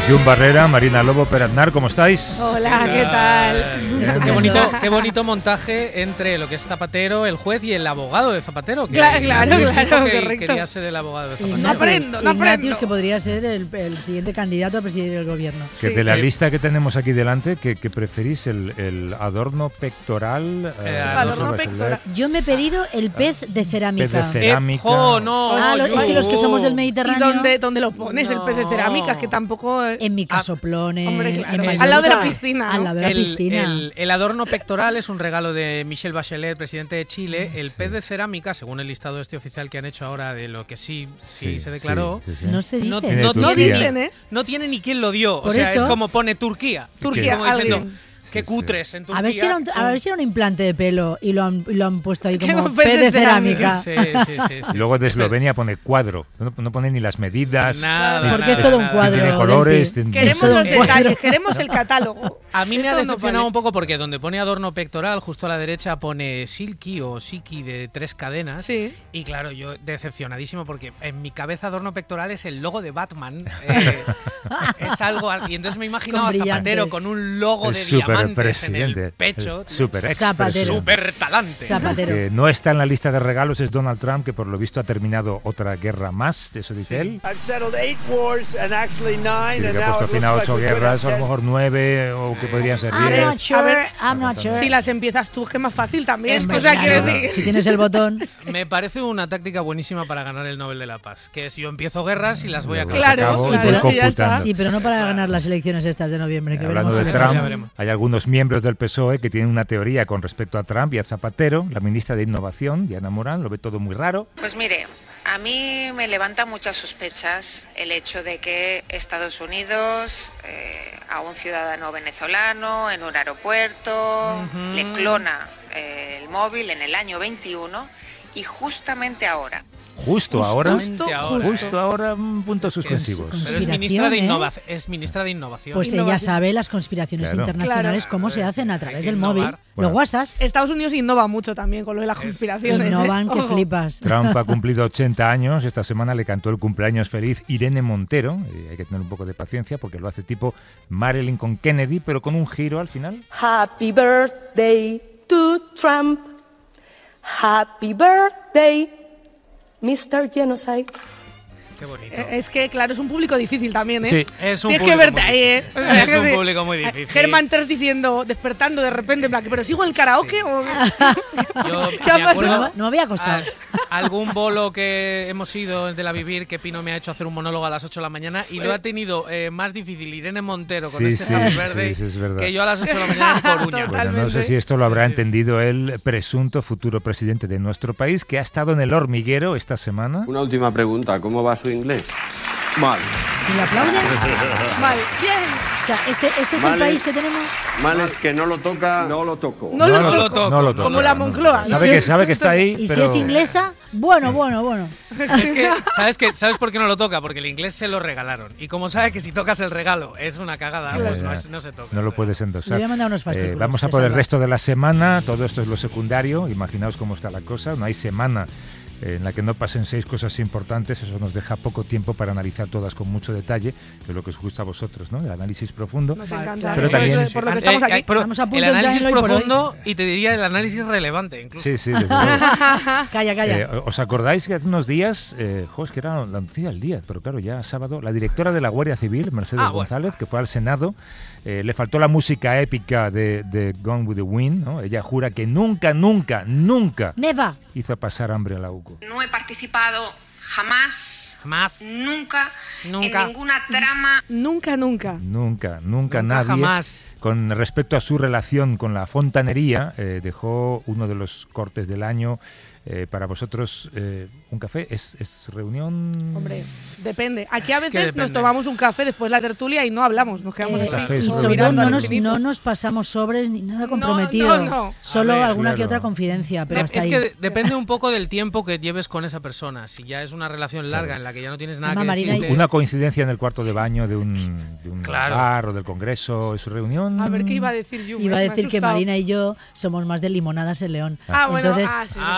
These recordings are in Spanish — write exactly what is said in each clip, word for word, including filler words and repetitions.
Jun Barrera, Marina Lobo, Per Aznar, ¿cómo estáis? Hola, ¿qué tal? Qué bonito, qué bonito montaje entre lo que es Zapatero, el juez y el abogado de Zapatero. Que Claro, claro, claro, que correcto. quería ser el abogado de Zapatero. No aprendo, no aprendo. Ignatius, que podría ser el, el siguiente candidato a presidir el gobierno. Que Sí. de la lista que tenemos aquí delante, ¿qué, qué preferís? ¿El, el adorno pectoral? Eh, adorno Rosa pectoral. Bachelet, Yo me he pedido el pez de cerámica. Pez de cerámica. Eh, jo, no, Ah, lo- es que los que somos del ¿Y Mediterráneo, dónde, dónde lo pones, el pez de No. cerámica? Que tampoco... eh, en mi casoplone, Hombre, claro, en mi al lado de la boca, piscina, ¿no? al lado de la El, piscina. el- el adorno pectoral es un regalo de Michelle Bachelet, presidente de Chile. El pez de cerámica, según el listado este oficial que han hecho ahora de lo que sí, sí, Sí, se declaró, sí, sí, sí. No se dice. no, Tiene no Turquía. tiene, dicen, ¿eh? no tiene ni quién lo dio. Por o sea, eso- es como pone Turquía. Turquía, Como diciendo, alguien. qué Sí, cutres en Turquía. A ver, si era un, a ver si era un implante de pelo y lo han, y lo han puesto ahí Que como no, pez de cerámica. Sí, sí, sí, sí, Y luego de sí. Eslovenia pone cuadro, no, no pone ni las medidas. Nada, Porque nada, es todo un nada. cuadro. Tiene colores. Delphi. tiene- Queremos todo los un cuadro. detalles, queremos el catálogo. A mí me ha Esto no decepcionado vale. un poco porque donde pone adorno pectoral, justo a la derecha pone Silky o Siki de tres cadenas. Sí. Y claro, yo decepcionadísimo porque en mi cabeza adorno pectoral es el logo de Batman. eh, es algo. al- Y entonces me he imaginado Con a Zapatero brillantes. con un logo de El super diamantes en presidente. el pecho. El super ex Zapatero. presidente. Súper talante. Zapatero. Que no está en la lista de regalos es Donald Trump, que por lo visto ha terminado otra guerra más, eso dice él. I've settled eight wars and actually nine, Dice and que ha now puesto it fin a looks ocho like we could guerras, o a have lo ten. mejor nueve, o que podrían ser I'm diez. not sure, A ver, I'm not sure. Si las empiezas tú, que es más fácil también. Hombre, O sea, claro, quiero decir... si tienes el botón. Me parece una táctica buenísima para ganar el Nobel de la Paz. Que es yo empiezo guerras y las voy a Luego acabar. Claro, acabo y claro, voy y ya está. computando. Sí, pero no para Claro. ganar las elecciones estas de noviembre. Que Hablando de veremos veremos, cómo ya Trump, veremos. hay algunos miembros del P S O E que tienen una teoría con respecto a Trump y a Zapatero. La ministra de Innovación, Diana Morán, lo ve todo muy raro. Pues mire, a mí me levanta muchas sospechas el hecho de que Estados Unidos eh, a un ciudadano venezolano en un aeropuerto le clona eh, el móvil en el año veintiuno y justamente ahora. Justo ahora, Justamente ahora. justo ahora, mm, puntos suspensivos. Con- Pero es ministra de, Conspiración, ¿eh? innova- es ministra de Innovación. Pues ella Innovación. sabe las conspiraciones Claro. internacionales, Claro. cómo se hacen a Hay través que del innovar. móvil. Bueno. Los WhatsApps Estados Unidos innova mucho también con lo de las Es- conspiraciones. ¿eh? innovan que Ojo. flipas. Trump ha cumplido ochenta años. Esta semana le cantó el cumpleaños feliz Irene Montero. Y hay que tener un poco de paciencia porque lo hace tipo Marilyn con Kennedy, pero con un giro al final. Happy birthday to Trump. Happy birthday, mister Genocide. Qué bonito. Eh, Es que, claro, es un público difícil también, ¿eh? Sí. Es un Tienes que público verte muy ahí, ¿eh? difícil. O sea, Es quiero un decir, público muy eh, difícil. Germán Terz diciendo, despertando de repente, en plan, ¿pero sigo el karaoke o...? Yo ¿Qué ha me pasado? acuerdo No, no me había costado. a- algún bolo que hemos ido de la Vivir que Pino me ha hecho hacer un monólogo a las ocho de la mañana y lo ha tenido eh, más difícil Irene Montero con Sí, este sí, Happy sí, Birthday sí, es verdad. que yo a las ocho de la mañana en Coruña. Total. Bueno, no sé Totalmente. si esto lo habrá Sí, sí. entendido el presunto futuro presidente de nuestro país, que ha estado en el hormiguero esta semana. Una última pregunta, ¿cómo va su inglés? Mal. ¿Y le aplauden? Mal, bien. O sea, este, este es Mal el país es- que tenemos. Mal es que no lo toca. No lo toco. No, lo lo toco. toco, no lo no toco. Como la Moncloa. Sabe, si que, es- sabe que está ahí, Y pero... si es inglesa, bueno, bueno, bueno. Es que, ¿sabes, qué? ¿Sabes por qué no lo toca? Porque el inglés se lo regalaron. Y como sabe que si tocas el regalo es una cagada, Ya, pues ya. no, es- no se toca. No lo puedes Le endosar. voy a mandar unos Eh, fascículos. vamos a de por el salva. resto de la semana. Todo esto es lo secundario. Imaginaos cómo está la cosa. No hay semana eh, en la que no pasen seis cosas importantes. Eso nos deja poco tiempo para analizar todas con mucho detalle, que es lo que os gusta a vosotros, ¿no? El análisis profundo. Nos Vale, encanta. pero Eso también- es por lo que Eh, estamos eh, aquí. pero Estamos a punto el ya en análisis hoy por hoy. profundo y te diría el análisis relevante incluso. Sí, sí, desde luego. Calla, calla. Eh, ¿Os acordáis que hace unos días, eh, jo, es que era la noticia del día, pero claro, ya sábado, la directora de la Guardia Civil, Mercedes Ah, bueno. González, que fue al Senado, eh, le faltó la música épica de, de Gone with the Wind, ¿no? Ella jura que nunca, nunca, nunca Neva. hizo pasar hambre a la U C O. No he participado jamás, Jamás. nunca, Nunca. en ninguna trama. Nunca, nunca. Nunca, nunca, Nunca nadie. jamás. Con respecto a su relación con la fontanería, eh, dejó uno de los cortes del año. Eh, para vosotros, eh, un café es, es reunión. Hombre, depende. Aquí a Es que veces depende. nos tomamos un café después de la tertulia y no hablamos, nos quedamos Eh, así. Café es y todo. sobre todo mirando no al nos, infinito. no nos pasamos sobres ni nada No, comprometido. no, no. Solo A ver, alguna que claro. otra confidencia, pero De- hasta es ahí. que de- depende un poco del tiempo que lleves con esa persona. Si ya es una relación larga Claro. en la que ya no tienes nada Además, que Marina, decirte, Una coincidencia en el cuarto de baño de un, de un Claro. bar o del congreso, es su reunión. A ver qué iba a decir yo. Iba a me ha decir que asustado. Marina y yo somos más de limonadas en León. Ah, bueno, Entonces, ah, sí. Ah, ahí bueno,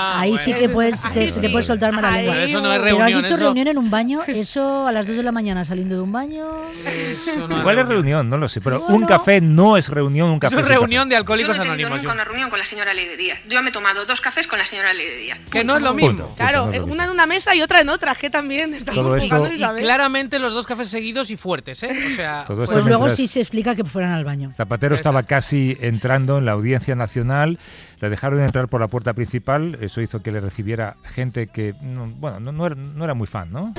sí que puedes, te, sí. te puedes soltar mala Ay, lengua. Pero eso no es Pero reunión. has dicho eso, reunión en un baño, eso a las dos de la mañana saliendo de un baño. eso no Igual es reunión, no lo sé, pero Bueno. un café no es reunión, un café Eso es un reunión café. de Yo Alcohólicos no he tenido Anónimos. nunca yo- una reunión con la señora Ley de Díaz. Yo me he tomado dos cafés con la señora Ley de Díaz. Que no es lo Punto, mismo. punto, Claro, no es eh, lo mismo. una en una mesa y otra en otra, que también estamos Todo esto- jugando, Y ¿sabes? claramente los dos cafés seguidos y fuertes, ¿eh? O sea, Todo esto Pues luego mientras sí se explica que fueran al baño. Zapatero estaba casi entrando en la Audiencia Nacional, le dejaron entrar por la puerta principal, eso hizo que le recibiera gente que, no, bueno, no, no, era, no era muy fan, ¿no?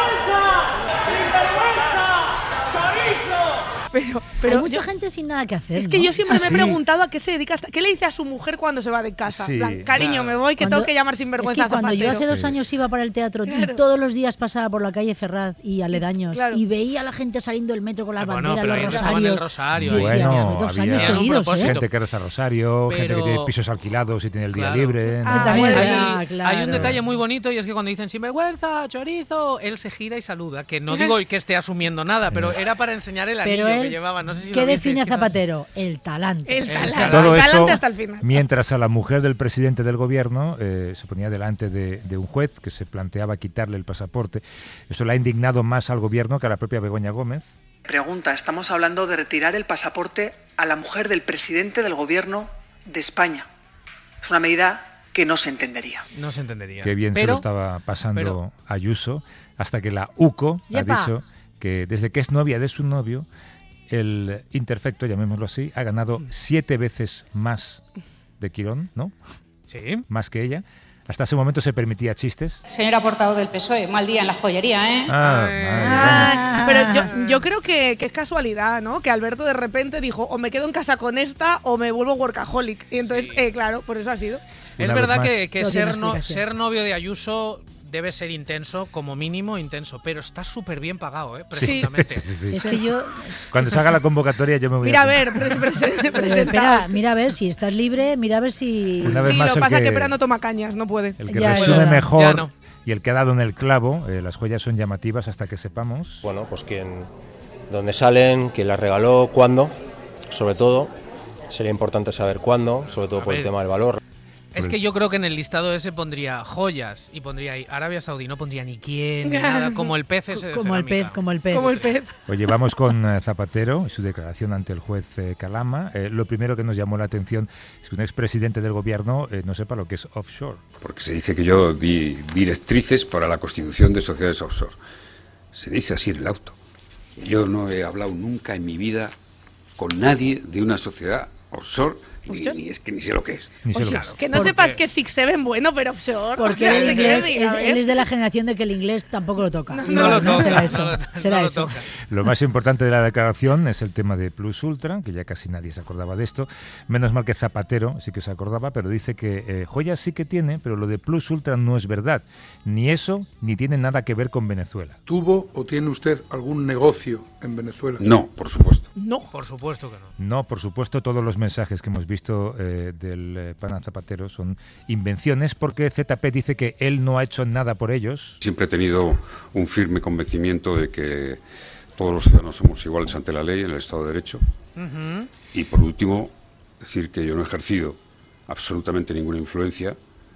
Pero, Hay pero mucha yo- gente sin nada que hacer. es que ¿no? yo siempre me he Sí. preguntado a qué se dedica, hasta- qué le dice a su mujer cuando se va de casa. Sí, En plan, cariño, claro. me voy, que Cuando- tengo que llamar Es sinvergüenza que cuando a yo Zapatero. hace dos Sí. años iba para el teatro Claro. y todos los días pasaba por la calle Ferraz y aledaños Claro. y veía a la gente saliendo del metro con las Ah, bueno, banderas, pero los ahí rezaban rosarios. el rosario, Yo ahí. decía, Bueno, "Mira, dos había años un seguidos, propósito. ¿eh?". gente que reza rosario, gente que Pero- tiene pisos alquilados y tiene el día Claro. libre. ¿no? Ah, También bueno, es hay, verdad, hay claro. un detalle muy bonito y es que cuando dicen sinvergüenza, chorizo, él se gira y saluda. Que no digo que esté asumiendo nada, pero era para enseñar el anillo Pero que él, llevaba. No sé si ¿qué lo visteis, define a que no sé. Zapatero? El talante. El El talante, talante. Todo el esto talante hasta el final. mientras a la mujer del presidente del gobierno eh, se ponía delante de, de un juez que se planteaba quitarle el pasaporte. Eso le ha indignado más al gobierno que a la propia Begoña Gómez. Pregunta, estamos hablando de retirar el pasaporte a la mujer del presidente del gobierno de España. Es una medida que no se entendería. No se entendería. Qué bien se Pero- lo estaba pasando pero- Ayuso, hasta que la U C O ha ¡Yepa! dicho que desde que es novia de su novio, el imperfecto, llamémoslo así, ha ganado siete veces más de Quirón, ¿no? Sí. Más que ella. Hasta ese momento se permitía chistes. Señora portavoz del P S O E, mal día en la joyería, ¿eh? Ah, Ay. madre, Ah, pero yo, yo creo que, que es casualidad, ¿no? Que Alberto de repente dijo, o me quedo en casa con esta o me vuelvo workaholic. Y entonces, Sí. eh, claro, por eso ha sido. Es Una verdad vez que, más. que No tiene ser, no- explicación. ser novio de Ayuso debe ser intenso, como mínimo intenso, pero está súper bien pagado, ¿eh? Precisamente. Sí, sí. Es que yo... Cuando se haga la convocatoria yo me voy Mira a apuntar. ver, pre- pre- Pero presenta. espera, mira a ver si estás libre, mira a ver si... Una vez Sí, más lo que el pasa es que- que Pera no toma cañas, no puede. El que Ya, es resume verdad. mejor Ya no. y el que ha dado en el clavo, eh, las joyas son llamativas hasta que sepamos. Bueno, pues quién, dónde salen, quién las regaló, cuándo, sobre todo. Sería importante saber cuándo, sobre todo A por el ver. tema del valor. Es que yo creo que en el listado ese pondría joyas y pondría ahí Arabia Saudí, no pondría ni quién, ni nada, como el pez ese de Como el cerámica. pez, como el pez. Como el pez. Oye, vamos con eh, Zapatero y su declaración ante el juez eh, Calama. Eh, lo primero que nos llamó la atención es que un expresidente del gobierno eh, no sepa lo que es offshore. Porque se dice que yo di directrices para la constitución de sociedades offshore. Se dice así en el auto. Yo no he hablado nunca en mi vida con nadie de una sociedad offshore, ni, ¿Offshore? ni es que ni sé lo que es. Ni sé lo que Claro. es. Que no Porque- sepas que Six Seven bueno, pero offshore. Porque O sea, él, ¿qué inglés, quieres que es, diga, él eh? es de la generación de que el inglés tampoco lo toca. No, No lo toca. Será eso. no lo- será no lo eso. toca. Lo más importante de la declaración es el tema de Plus Ultra, que ya casi nadie se acordaba de esto. Menos mal que Zapatero sí que se acordaba, pero dice que eh, joyas sí que tiene, pero lo de Plus Ultra no es verdad. Ni eso, ni tiene nada que ver con Venezuela. ¿Tuvo o tiene usted algún negocio en Venezuela? No, por supuesto. No. Por supuesto que no. No, por supuesto, todos los mensajes que hemos visto eh, del eh, pana Zapatero son invenciones, porque Z P dice que él no ha hecho nada por ellos. Siempre he tenido un firme convencimiento de que todos los ciudadanos somos iguales ante la ley en el Estado de Derecho. Ujú. Y por último, decir que yo no he ejercido absolutamente ninguna influencia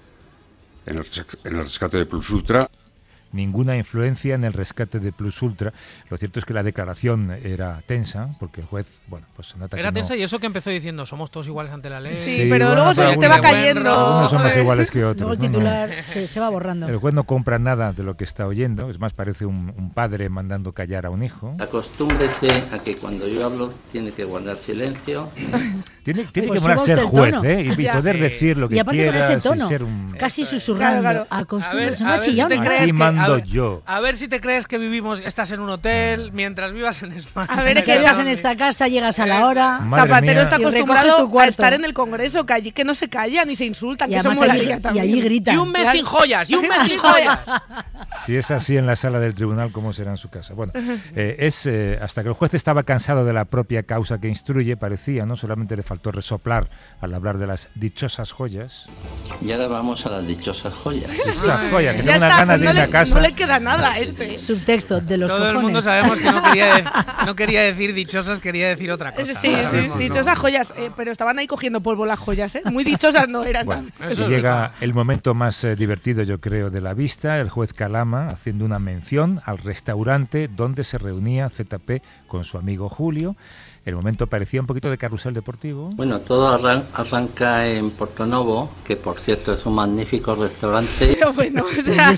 en el, res- en el rescate de Plus Ultra. Ninguna influencia en el rescate de Plus Ultra. Lo cierto es que la declaración era tensa, porque el juez, bueno, pues se nota Era que no... tensa y eso que empezó diciendo, somos todos iguales ante la ley. Sí, Sí, pero bueno, luego se pero te va algunos- cayendo. Algunos son más Joder. iguales que otros. Luego el ¿no? No. titular se, se va borrando. El juez no compra nada de lo que está oyendo, es más, parece un, un padre mandando callar a un hijo. Acostúmbrese a que cuando yo hablo tiene que guardar silencio. Tiene, tiene Pues que molar suba ser usted el juez, tono. ¿eh? Y, y Ya. poder Sí. decir lo que Y aparte con quiera ese sin tono, ser un... casi susurrando. Claro, claro. A ver, Acostúmbrese, a una ver si te chillona. crees Aquí que, mando a ver, yo. A ver si te crees que vivimos, estás en un hotel mientras vivas en España. A ver, es Que vivas en esta casa, llegas a la hora. Madre Zapatero mía. está Y recoges acostumbrado tu a cuarto. estar en el Congreso, que allí que no se callan ni se insultan, Y que eso además allí, molaría y también. allí gritan. Y un mes Claro. sin joyas, y un mes sin joyas. Si es así en la sala del tribunal, ¿cómo será en su casa? Bueno, eh, es eh, hasta que el juez estaba cansado de la propia causa que instruye, parecía, ¿no? Solamente le faltó resoplar al hablar de las dichosas joyas. Y ahora vamos a las dichosas joyas. Dichosas joyas, que Ya tengo unas está, ganas de no irme le- a casa no le queda nada a este. Subtexto de los Todo cojones. el mundo sabemos que no quería, de, no quería decir dichosas, quería decir otra cosa. Sí, sí, sí, dichosas joyas, eh, pero estaban ahí cogiendo polvo las joyas, ¿eh? Muy dichosas no eran. Bueno, y llega el momento más eh, divertido, yo creo, de la vista, el juez Calama haciendo una mención al restaurante donde se reunía Z P con su amigo Julio. El momento parecía un poquito de carrusel deportivo. Bueno, todo arran- arranca en Portonovo, que por cierto es un magnífico restaurante. Pero bueno, o sea,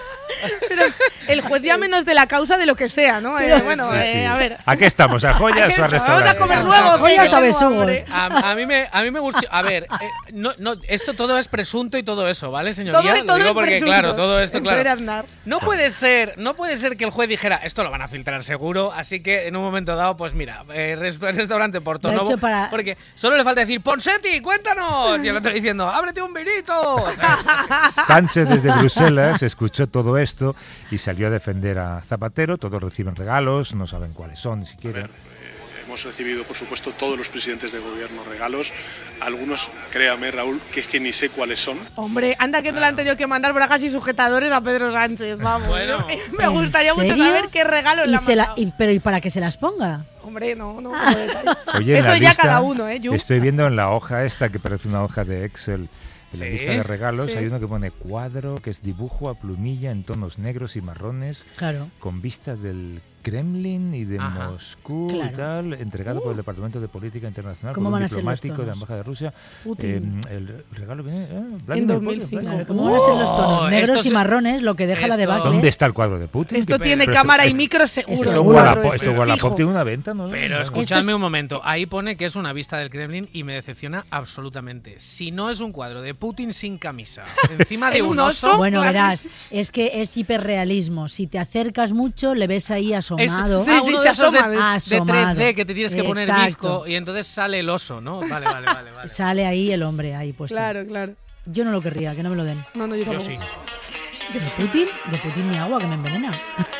pero el juez ya menos de la causa de lo que sea, ¿no? Eh, bueno, Sí, sí. eh, a ver. ¿A qué estamos? ¿A joyas o a restaurantes? Vamos a comer luego. Joyas o besugos. A, a mí me, a mí me gusta. A ver, eh, no, no, esto todo es presunto y todo eso, ¿vale, señoría? Todo, Lo todo digo es porque, presunto. claro, todo esto, En claro. Pere Aznar. No puede ser, no puede ser que el juez dijera, esto lo van a filtrar seguro, así que en un momento dado, pues mira, eh, rest- restaurante Portonovo, De hecho, para- porque solo le falta decir, Ponseti, cuéntanos, y el otro diciendo, ábrete un vinito. O sea, Sánchez desde Bruselas escuchó todo esto y salió a defender a Zapatero. Todos reciben regalos, no saben cuáles son ni siquiera. Hemos recibido, por supuesto, todos los presidentes de gobierno regalos. Algunos, créame, Raúl, que es que ni sé cuáles son. Hombre, anda que no le han tenido que mandar bragas y sujetadores a Pedro Sánchez, vamos. Bueno. Yo- me gustaría mucho serio? saber qué regalo Y le han se la- mandado. y- pero ¿y para que se las ponga? Hombre, no, no. no detalle. Oye, en Eso la ya lista, cada uno, ¿eh? Yu? Estoy viendo en la hoja esta, que parece una hoja de Excel, en la Sí, lista de regalos, sí. hay uno que pone cuadro, que es dibujo a plumilla en tonos negros y marrones, Claro. con vista del Kremlin y de Ajá. Moscú Claro. y tal, entregado por el Departamento de Política Internacional ¿Cómo por un van a ser los diplomático de la tonos? Embajada de Rusia. Putin. Eh, el regalo viene eh, En Vladimir dos mil Putin, cinco. Vladimir ¿Cómo van a ser los tonos? Oh, Negros esto y se- marrones, lo que deja la esto- debacle. ¿Dónde está el cuadro de Putin? Esto Que- tiene pero cámara y esto- micro seguro. Esto Esto el Wallapop, cuadro esto este, Wallapop fijo. tiene una venta, ¿no? Pero No. escuchadme es- un momento, ahí pone que es una vista del Kremlin y me decepciona absolutamente. Si no es un cuadro de Putin sin camisa, encima de En un un oso, oso. Bueno, Claro. verás, es que es hiperrealismo. Si te acercas mucho, le ves ahí es asomado. Sí, ah, sí, uno se de esos de, asoma, de asomado. tres D que te tienes que poner Exacto. bizco y entonces sale el oso, ¿no? Vale, vale, vale. vale. Sale ahí el hombre ahí puesto. Claro, claro. Yo no lo querría, que no me lo den. No, no, yo Yo tampoco. sí. ¿De Putin? De Putin ni agua, que me envenena.